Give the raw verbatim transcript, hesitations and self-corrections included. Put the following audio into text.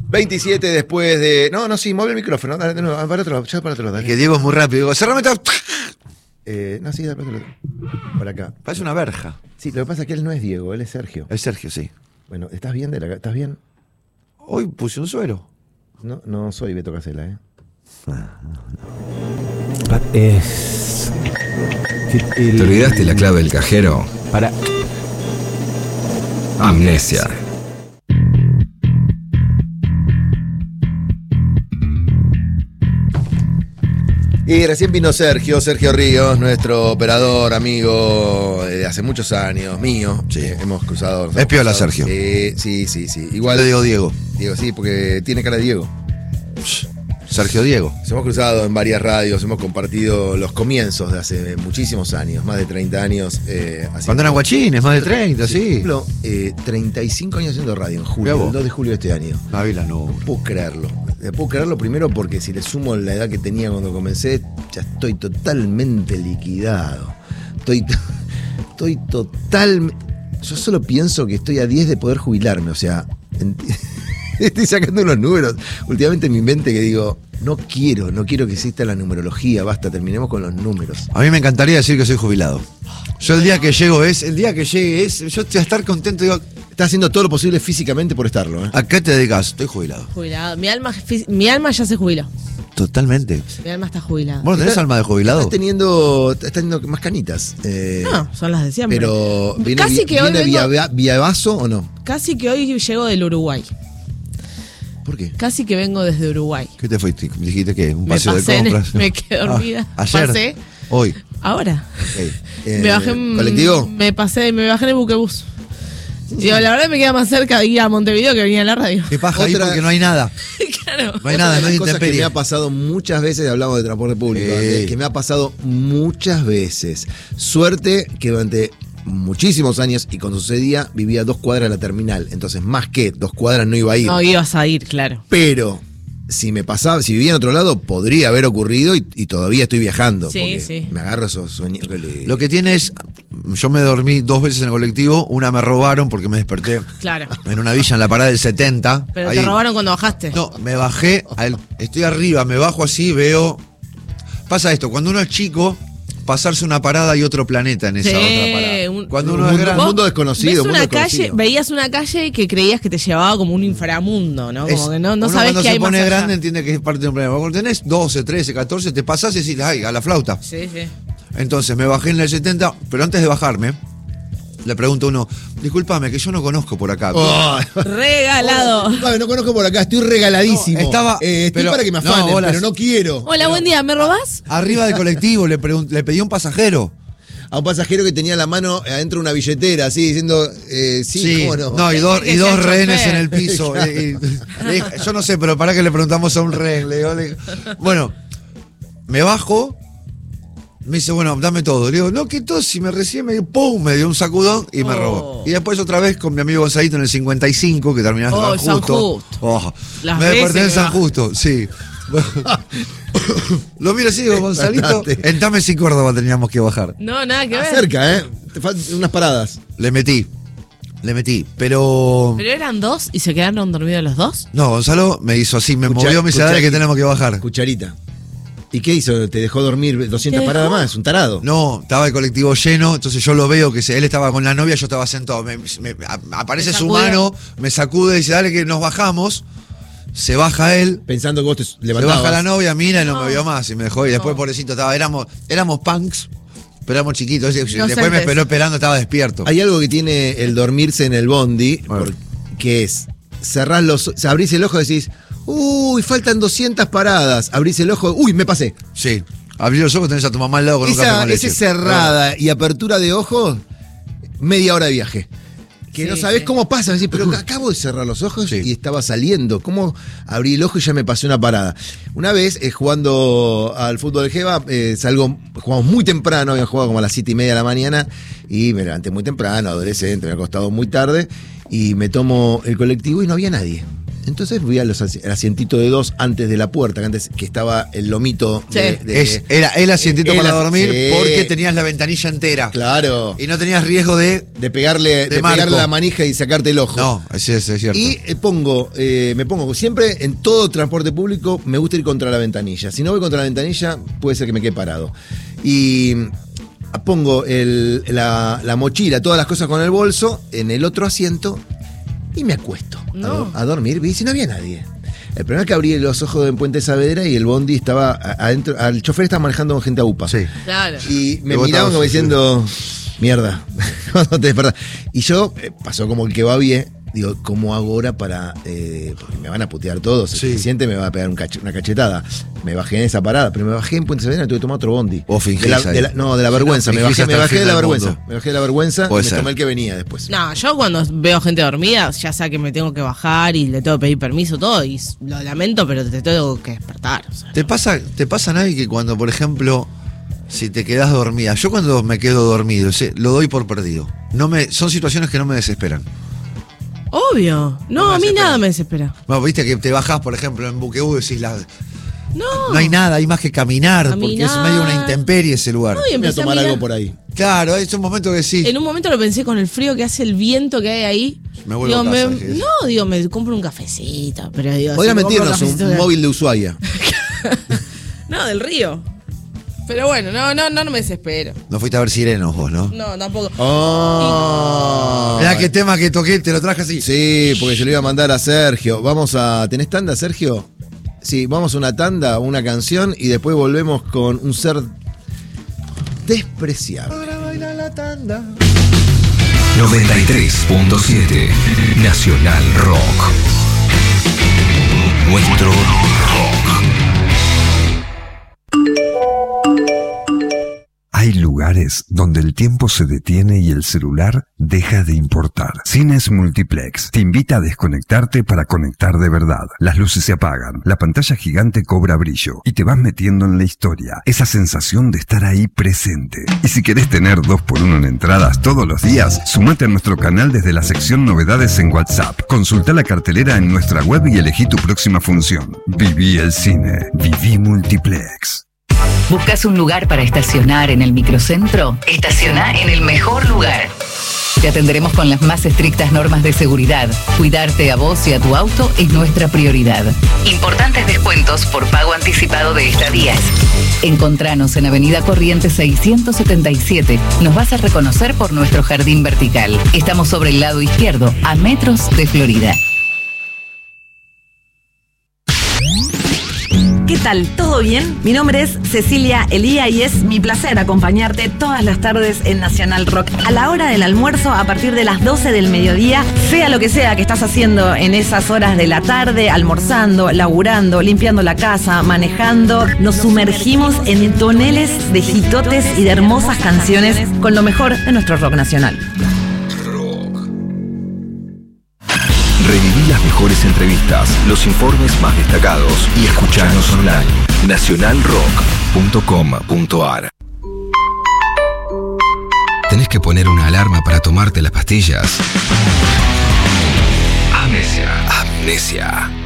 veintisiete después de... No, no, sí, mueve el micrófono. Dale, de nuevo, para otro lado, ya para otro lado. Dale. Que Diego es muy rápido. Digo, cerrame todo. Eh, no, sí, dale para otro lado. Por acá. Parece una verja. Sí, lo que pasa es que él no es Diego, él es Sergio. Es Sergio, sí. Bueno, ¿estás bien de la... ¿Estás bien? Hoy puse un suero. No, no soy Beto Casella, ¿eh? Es... ¿Te olvidaste la clave del cajero? Para... Amnesia. Y recién vino Sergio, Sergio Ríos, nuestro operador, amigo de hace muchos años, mío. Sí, hemos cruzado. Es piola, cruzado. Sergio. Sí, sí, sí, sí. Igual le digo Diego. Diego, sí, porque tiene cara de Diego. Sergio Diego. Nos hemos cruzado en varias radios, hemos compartido los comienzos de hace muchísimos años, más de treinta años. Eh, Cuando eran guachines, más de treinta, sí. Por ejemplo, eh, treinta y cinco años haciendo radio en julio, el dos de julio de este año. Ávila no. No puedo creerlo. Puedo creerlo primero porque si le sumo la edad que tenía cuando comencé, ya estoy totalmente liquidado. Estoy, estoy total... Yo solo pienso que estoy a diez de poder jubilarme, o sea... Estoy sacando unos números últimamente en mi mente que digo, no quiero, no quiero que exista la numerología, basta, terminemos con los números. A mí me encantaría decir que soy jubilado. Yo el día que llego es, el día que llegue es, yo estoy a estar contento, digo, estás haciendo todo lo posible físicamente por estarlo, ¿eh? ¿A qué te dedicas? Estoy jubilado. Jubilado. Mi alma, mi alma ya se jubiló. Totalmente. Mi alma está jubilada. ¿Vos tenés Está, alma de jubilado? Estás teniendo, estás teniendo más canitas. Eh, no, son las de siempre. Pero, ¿viene, Casi que ¿viene hoy vía, vengo, vía vaso o no? Casi que hoy llego del Uruguay. ¿Por qué? Casi que vengo desde Uruguay. ¿Qué te fuiste? ¿Dijiste qué? ¿Un paseo me pasé de compras? En, me quedé dormida. Ah, ayer. Pasé. Hoy. Ahora. Okay. Eh, me bajé en ¿colectivo? Me pasé, me bajé en el buquebús. Digo, la verdad me queda más cerca de ir a Montevideo que venir a la radio. ¿Qué paja Otra... ahí porque no hay nada? Claro. No hay nada, no hay cosas que intemperie. me ha pasado muchas veces, hablamos de transporte público, Eh. que me ha pasado muchas veces. Suerte que durante muchísimos años, y cuando sucedía, vivía a dos cuadras de la terminal. Entonces, más que dos cuadras no iba a ir. No ibas a ir, claro. Pero, si me pasaba, si vivía en otro lado, podría haber ocurrido y, y todavía estoy viajando. Sí, porque sí. me agarro esos sueños. Que le... Lo que tiene es, yo me dormí dos veces en el colectivo, una me robaron porque me desperté Claro. en una villa en la parada del setenta. Pero ahí. te robaron cuando bajaste. No, me bajé, al- estoy arriba, me bajo así, veo... Pasa esto, cuando uno es chico, pasarse una parada y otro planeta en esa Sí, otra parada. un- Cuando un uno es mundo, grande... un mundo desconocido. ¿Ves un mundo una desconocido. calle, veías una calle que creías que te llevaba como un inframundo, ¿no? Como Es- que no, no uno sabes cuando qué se hay más pone allá. grande entiende que es parte de un problema. Cuando tenés doce, trece, catorce, te pasás y decís, ay, a la flauta. Sí, sí. Entonces me bajé en el setenta, pero antes de bajarme, le pregunto a uno, discúlpame, que yo no conozco por acá. Oh. Regalado. No, no conozco por acá, estoy regaladísimo. No, estaba- Eh, estoy pero- para que me no, afanen, bolas. pero no quiero. Hola, buen día, ¿me robás? Arriba del colectivo le, pregun- le pedí a un pasajero. A un pasajero que tenía la mano adentro de una billetera, así, diciendo, eh, sí, ¿cómo no? y dos, Que y sea dos rehenes chofer. en el piso. Y- y- le dije, yo no sé, pero para que le preguntamos a un rehén. Le digo, le digo, bueno, me bajo, me dice, bueno, dame todo. Le digo, no, que todo, si me recibe, me dio, ¡pum! Me dio un sacudón y me Oh. robó. Y después otra vez con mi amigo Gonzalito en el cincuenta y cinco, que terminaba Oh, en San San Justo. Justo. Oh, Las me veces desperté en que San va. Justo, sí. Lo miro así, digo, Gonzalito, Bastante. en Tames y Córdoba teníamos que bajar. No, nada que ver. Cerca, ¿eh? Te faltan unas paradas. Le metí, le metí, pero... ¿Pero eran dos y se quedaron dormidos los dos? No, Gonzalo me hizo así, me Cucha- movió, me dice, dale que cucharita. tenemos que bajar. Cucharita. ¿Y qué hizo? ¿Te dejó dormir doscientas ¿Te dejó? paradas más? ¿Un tarado? No, estaba el colectivo lleno, entonces yo lo veo que se- él estaba con la novia, yo estaba sentado. Me, me- a- aparece Me su sacude. mano, me sacude y dice, dale que nos bajamos. Se baja él, Pensando que vos te se levantabas. baja la novia, mira y no, No. me vio más y me dejó. Y después, No. pobrecito, estaba, éramos, éramos punks, pero éramos chiquitos. y- Después me Inocentes. esperó esperando, estaba despierto. Hay algo que tiene el dormirse en el bondi, Bueno. por- que es, cerrás los, o sea, abrís el ojo y decís, uy, faltan doscientas paradas. Abrís el ojo, uy, me pasé. Sí, abrí los ojos, tenés a tu mamá al lado con un café Esa, con leche. esa cerrada y apertura de ojos, media hora de viaje. Que Sí, no sabés sí. cómo pasa, decís, pero acabo de cerrar los ojos Sí. y estaba saliendo. ¿Cómo abrí el ojo y ya me pasé una parada? Una vez, eh, jugando al fútbol de Jeva, eh, salgo, jugamos muy temprano, habían jugado como a las siete y media de la mañana, y me levanté muy temprano, adolescente, me ha acostado muy tarde, y me tomo el colectivo y no había nadie. Entonces fui a los asi- al asientito de dos antes de la puerta, que antes que estaba el lomito de, Sí. de- Es- era el asientito el para as- dormir sí. porque tenías la ventanilla entera. Claro. Y no tenías riesgo de. De pegarle, de marco. pegarle la manija y sacarte el ojo. No, sí, sí, es cierto. Y eh, pongo, eh, me pongo siempre en todo transporte público, me gusta ir contra la ventanilla. Si no voy contra la ventanilla, puede ser que me quede parado. Y mm, pongo el- la, la mochila, todas las cosas con el bolso, en el otro asiento y me acuesto a, No. do- a dormir. Vi si no había nadie. El problema es que abrí los ojos en Puente Saavedra y el bondi estaba a- adentro, el chofer estaba manejando con gente a UPA. Sí. Claro. Y me Y vos miraban estabas- como diciendo, mierda, cuando te despertás. Y yo, eh, pasó como el que va bien, digo, ¿cómo hago ahora para...? eh, porque me van a putear todos, el Sí. presidente me va a pegar un cach- una cachetada. Me bajé en esa parada, pero me bajé en Puente Saavedra y tuve que tomar otro bondi. Vos fingís De la- ahí. de la- No, de la vergüenza, me Fingís bajé, hasta me el bajé fin de la del vergüenza. mundo. Me bajé de la vergüenza Puede y me ser. tomé el que venía después. No, yo cuando veo gente dormida, ya sé que me tengo que bajar y le tengo que pedir permiso, todo, y s- lo lamento, pero te tengo que despertar. O sea. ¿Te pasa, te pasa, Navi, que cuando, por ejemplo, si te quedas dormida, yo cuando me quedo dormido, sé, lo doy por perdido. No me, son situaciones que no me desesperan. Obvio. No, No me a mí desespera. nada me desespera. Bueno, viste que te bajás, por ejemplo, en Buquebú y decís, la, No. no hay nada, hay más que caminar, porque es Caminar. medio una intemperie ese lugar. No, y Voy a empecé a tomar mirar. algo por ahí. Claro, es un momento que sí. En un momento lo pensé con el frío que hace el viento que hay ahí. Me vuelvo digo, a casa, me- dije. no, digo, me compro un cafecito, pero digo, Podría si me compro meternos un, cafecito un de- móvil de Ushuaia. No, del río. Pero bueno, no, no, no, no me desespero. No fuiste a ver sirenos vos, ¿no? No, tampoco. Oh. Mirá qué tema que toqué, te lo traje así. Sí, porque se lo iba a mandar a Sergio. Vamos a. ¿Tenés tanda, Sergio? Sí, vamos a una tanda, una canción y después volvemos con un ser despreciable. Para bailar la tanda. noventa y tres punto siete Nacional Rock. Nuestro rock. Hay lugares donde el tiempo se detiene y el celular deja de importar. Cines Multiplex te invita a desconectarte para conectar de verdad. Las luces se apagan, la pantalla gigante cobra brillo y te vas metiendo en la historia. Esa sensación de estar ahí presente. Y si querés tener dos por uno en entradas todos los días, sumate a nuestro canal desde la sección Novedades en WhatsApp. Consulta la cartelera en nuestra web y elegí tu próxima función. Viví el cine. Viví Multiplex. ¿Buscas un lugar para estacionar en el microcentro? Estaciona en el mejor lugar. Te atenderemos con las más estrictas normas de seguridad. Cuidarte a vos y a tu auto es nuestra prioridad. Importantes descuentos por pago anticipado de estadías. Encontranos en Avenida Corrientes seiscientos setenta y siete. Nos vas a reconocer por nuestro jardín vertical. Estamos sobre el lado izquierdo, a metros de Florida. ¿Qué tal? ¿Todo bien? Mi nombre es Cecilia Elía y es mi placer acompañarte todas las tardes en Nacional Rock. A la hora del almuerzo, a partir de las doce del mediodía, sea lo que sea que estás haciendo en esas horas de la tarde, almorzando, laburando, limpiando la casa, manejando, nos sumergimos en toneles de hitotes y de hermosas canciones con lo mejor de nuestro rock nacional. Reviví las mejores entrevistas, los informes más destacados y escuchanos online. nacional rock punto com punto ar. ¿Tenés que poner una alarma para tomarte las pastillas? Amnesia. Amnesia.